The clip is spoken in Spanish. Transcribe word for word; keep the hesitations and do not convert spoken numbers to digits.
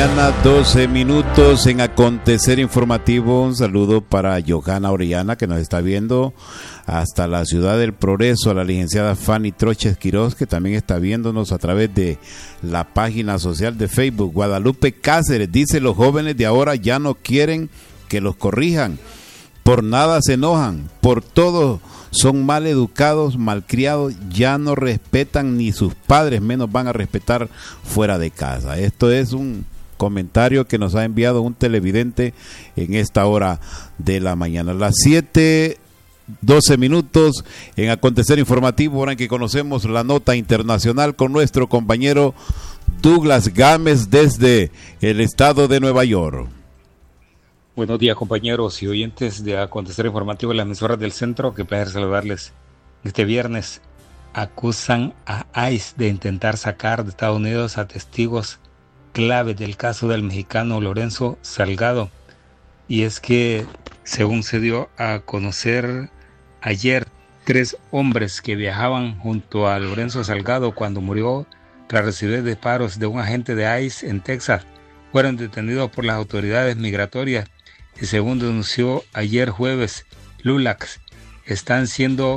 mañana, doce minutos en Acontecer Informativo. Un saludo para Johanna Orellana, que nos está viendo hasta la ciudad del Progreso, a la licenciada Fanny Troches Quiroz, que también está viéndonos a través de la página social de Facebook. Guadalupe Cáceres dice: los jóvenes de ahora ya no quieren que los corrijan, por nada se enojan, por todo son mal educados, malcriados, ya no respetan ni sus padres, menos van a respetar fuera de casa. Esto es un comentario que nos ha enviado un televidente en esta hora de la mañana. Las siete, doce minutos en Acontecer Informativo, ahora en que conocemos la nota internacional con nuestro compañero Douglas Gámez desde el estado de Nueva York. Buenos días, compañeros y oyentes de Acontecer Informativo de las emisoras del centro. Qué placer saludarles. Este viernes acusan a ICE de intentar sacar de Estados Unidos a testigos clave del caso del mexicano Lorenzo Salgado. Y es que, según se dio a conocer ayer, tres hombres que viajaban junto a Lorenzo Salgado cuando murió tras recibir disparos de un agente de ICE en Texas fueron detenidos por las autoridades migratorias. Y según denunció ayer jueves Lulax, están siendo